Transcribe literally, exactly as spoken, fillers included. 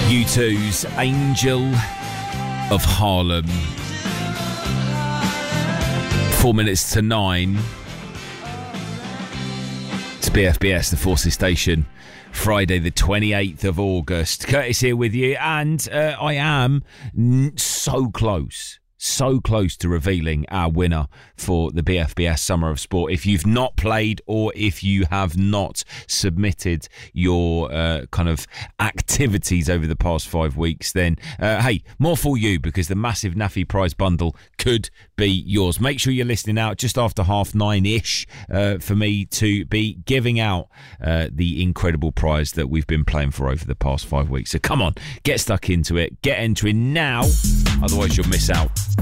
U two's Angel of Harlem. Four minutes to nine. It's B F B S, the Forces Station. Friday the twenty-eighth of August. Curtis here with you, and uh, I am n- so close. So close to revealing our winner for the B F B S Summer of Sport. If you've not played or if you have not submitted your uh, kind of activities over the past five weeks, then uh, hey, more for you, because the massive Naffy prize bundle could be yours. Make sure you're listening out just after half nine-ish uh, for me to be giving out uh, the incredible prize that we've been playing for over the past five weeks. So come on, get stuck into it, get entering now, otherwise you'll miss out.